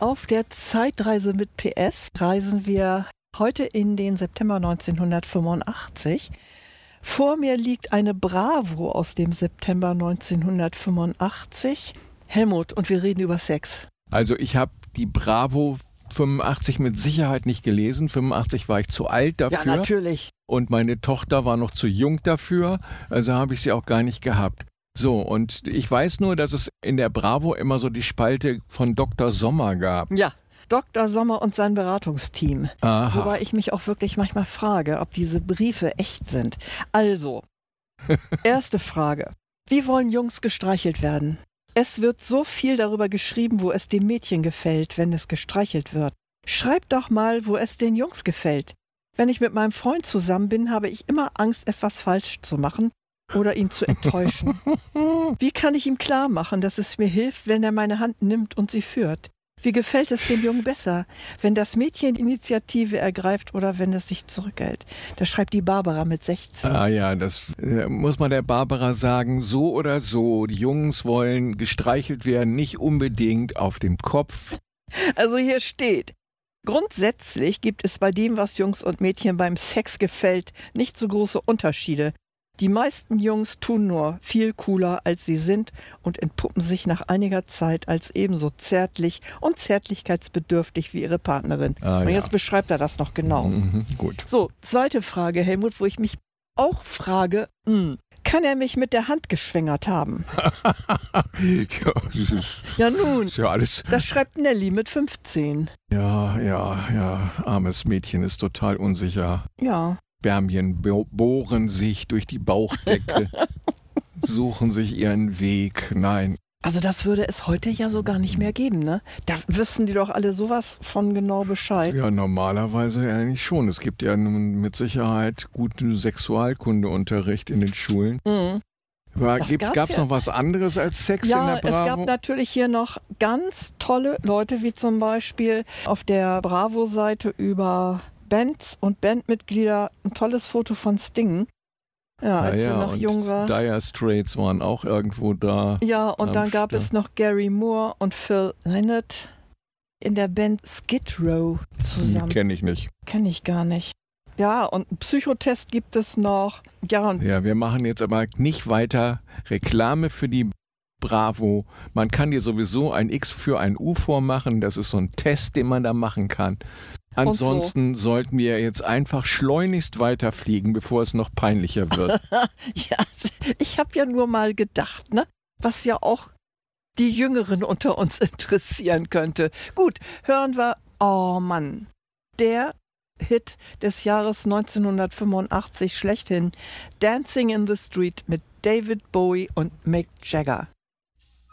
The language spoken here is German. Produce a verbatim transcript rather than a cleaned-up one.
Auf der Zeitreise mit P S reisen wir heute in den September neunzehnhundertfünfundachtzig. Vor mir liegt eine Bravo aus dem September neunzehnhundertfünfundachtzig. Helmut, und wir reden über Sex. Also ich habe die Bravo fünfundachtzig mit Sicherheit nicht gelesen. fünfundachtzig war ich zu alt dafür. Ja, natürlich. Und meine Tochter war noch zu jung dafür, also habe ich sie auch gar nicht gehabt. So, und ich weiß nur, dass es in der Bravo immer so die Spalte von Doktor Sommer gab. Ja, Doktor Sommer und sein Beratungsteam. Aha. Wobei ich mich auch wirklich manchmal frage, ob diese Briefe echt sind. Also, erste Frage. Wie wollen Jungs gestreichelt werden? Es wird so viel darüber geschrieben, wo es dem Mädchen gefällt, wenn es gestreichelt wird. Schreib doch mal, wo es den Jungs gefällt. Wenn ich mit meinem Freund zusammen bin, habe ich immer Angst, etwas falsch zu machen oder ihn zu enttäuschen. Wie kann ich ihm klar machen, dass es mir hilft, wenn er meine Hand nimmt und sie führt? Wie gefällt es dem Jungen besser, wenn das Mädchen die Initiative ergreift oder wenn es sich zurückhält? Das schreibt die Barbara mit sechzehn. Ah ja, das äh, muss man der Barbara sagen, so oder so. Die Jungs wollen gestreichelt werden, nicht unbedingt auf dem Kopf. Also hier steht: Grundsätzlich gibt es bei dem, was Jungs und Mädchen beim Sex gefällt, nicht so große Unterschiede. Die meisten Jungs tun nur viel cooler, als sie sind und entpuppen sich nach einiger Zeit als ebenso zärtlich und zärtlichkeitsbedürftig wie ihre Partnerin. Ah, und ja. Jetzt beschreibt er das noch genau. Mhm, gut. So, zweite Frage, Helmut, wo ich mich auch frage, mh, kann er mich mit der Hand geschwängert haben? Ja, das ist, Ja nun, ist ja alles. das schreibt Nelly mit fünfzehn. Ja, ja, ja, armes Mädchen ist total unsicher. Ja. Spermien bo- bohren sich durch die Bauchdecke, suchen sich ihren Weg. Nein. Also das würde es heute ja so gar nicht mehr geben, ne? Da wissen die doch alle sowas von genau Bescheid. Ja, normalerweise eigentlich schon. Es gibt ja nun mit Sicherheit guten Sexualkundeunterricht in den Schulen. Mhm. War, Das gibt's, gab's gab's ja. noch was anderes als Sex Ja, in der Bravo? es gab natürlich hier noch ganz tolle Leute, wie zum Beispiel auf der Bravo-Seite über Bands und Bandmitglieder ein tolles Foto von Sting. Ja, als ja, er noch und jung war. Dire Straits waren auch irgendwo da. Ja, und am dann gab Start. es noch Gary Moore und Phil Lynott in der Band Skid Row zusammen. Kenne ich nicht. Kenne ich gar nicht. Ja, und einen Psychotest gibt es noch. Ja, und Ja, wir machen jetzt aber nicht weiter Reklame für die Bravo. Man kann dir sowieso ein X für ein U vormachen. Das ist so ein Test, den man da machen kann. Ansonsten so. sollten wir jetzt einfach schleunigst weiterfliegen, bevor es noch peinlicher wird. ja, ich habe ja nur mal gedacht, ne, was ja auch die Jüngeren unter uns interessieren könnte. Gut, hören wir, oh Mann, der Hit des Jahres neunzehnhundertfünfundachtzig schlechthin, Dancing in the Street mit David Bowie und Mick Jagger.